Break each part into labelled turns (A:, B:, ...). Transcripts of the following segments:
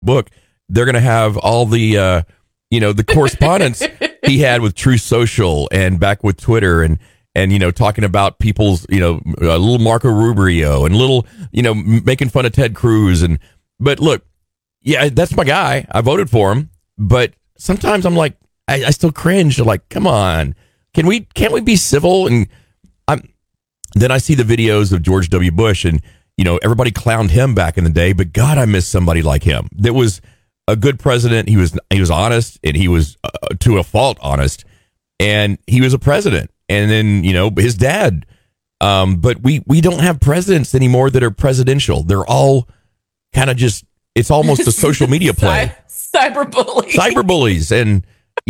A: book, they're going to have all the, the correspondence he had with Truth Social and back with Twitter and talking about people's, little Marco Rubio and little, making fun of Ted Cruz. But look, yeah, that's my guy. I voted for him. But sometimes I'm like, I still cringe. Like, come on. Can't we be civil? And then I see the videos of George W. Bush and, everybody clowned him back in the day. But God, I miss somebody like him. That was a good president. He was honest, and he was to a fault honest. And he was a president. And then, his dad. But we don't have presidents anymore that are presidential. They're all kind of just, it's almost a social media play. Cyberbullies. And,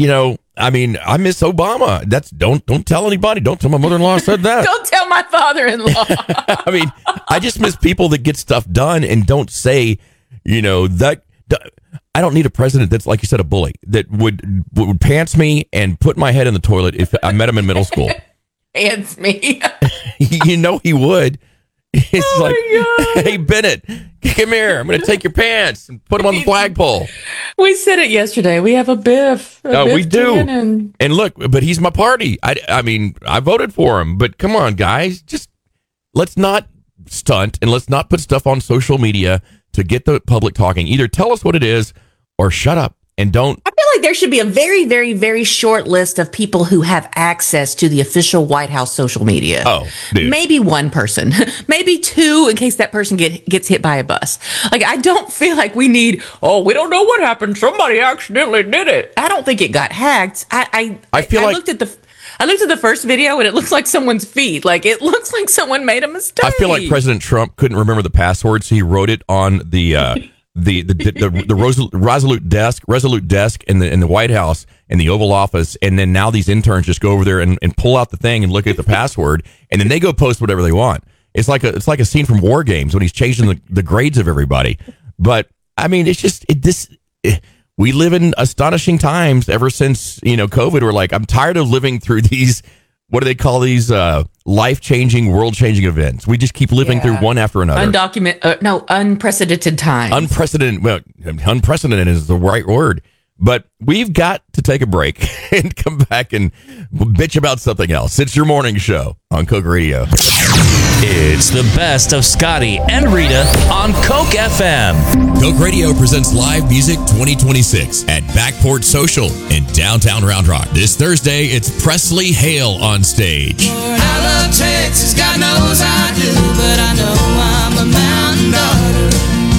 A: I miss Obama. Don't tell anybody. Don't tell my mother-in-law I said that.
B: Don't tell my father-in-law.
A: I just miss people that get stuff done and don't say, that. I don't need a president that's, like you said, a bully that would pants me and put my head in the toilet if I met him in middle school.
B: Pants me.
A: He would. It's hey, Bennett, come here. I'm going to take your pants and put them on the flagpole.
B: We said it yesterday. We have a Biff.
A: We do. And look, but he's my party. I voted for him. But come on, guys. Just let's not stunt and let's not put stuff on social media to get the public talking. Either tell us what it is or shut up and don't.
B: I feel like there should be a very, very, very short list of people who have access to the official White House social media.
A: Oh, dude.
B: Maybe one person, maybe two, in case that person gets hit by a bus. Like, I don't feel like we need, we don't know what happened. Somebody accidentally did it. I don't think it got hacked. I looked at the first video and it looks like someone's feet. Like, it looks like someone made a mistake.
A: I feel like President Trump couldn't remember the password, so he wrote it on the Resolute desk in the White House in the Oval Office, and then now these interns just go over there and pull out the thing and look at the password, and then they go post whatever they want. It's like a scene from War Games when he's changing the grades of everybody. But it's just we live in astonishing times ever since, COVID. We're like, I'm tired of living through these, what do they call these, life-changing, world-changing events. We just keep living through one after another.
B: Unprecedented time.
A: Unprecedented is the right word. But we've got to take a break and come back and bitch about something else. It's your morning show on Coke Radio.
C: It's the best of Scotty and Rita on Coke FM.
D: Coke Radio presents Live Music 2026 at Backport Social in downtown Round Rock. This Thursday, it's Presley Hale on stage.
E: I love Texas, God knows I do, but I know I'm a mountain daughter.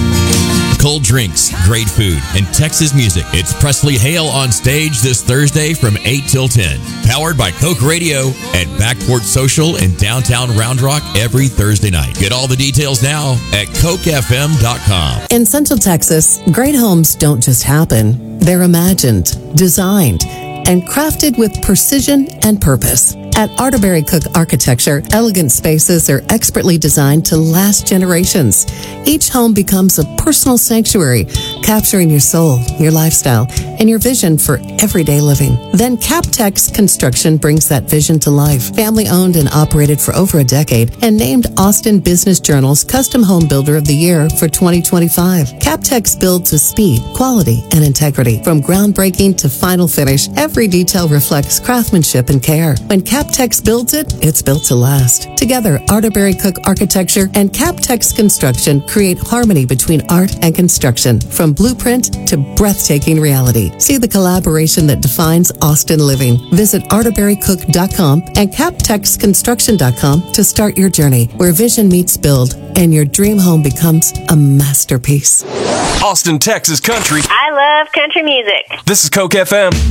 D: Cold drinks, great food, and Texas music. It's Presley Hale on stage this Thursday from 8 till 10. Powered by Coke Radio at Backport Social in downtown Round Rock every Thursday night. Get all the details now at CokeFM.com.
F: In Central Texas, great homes don't just happen. They're imagined, designed, and crafted with precision and purpose. At Arterberry Cook Architecture, elegant spaces are expertly designed to last generations. Each home becomes a personal sanctuary, capturing your soul, your lifestyle, and your vision for everyday living. Then CapTex Construction brings that vision to life. Family owned and operated for over a decade and named Austin Business Journal's Custom Home Builder of the Year for 2025. CapTex builds with speed, quality, and integrity. From groundbreaking to final finish, every detail reflects craftsmanship and care. When CapTex builds it, it's built to last. Together, Arterberry Cook Architecture and CapTex Construction create harmony between art and construction, from blueprint to breathtaking reality. See the collaboration that defines Austin living. Visit arterberrycook.com and captexconstruction.com to start your journey, where vision meets build and your dream home becomes a masterpiece.
G: Austin, Texas country.
H: I love country music.
G: This is Coke FM.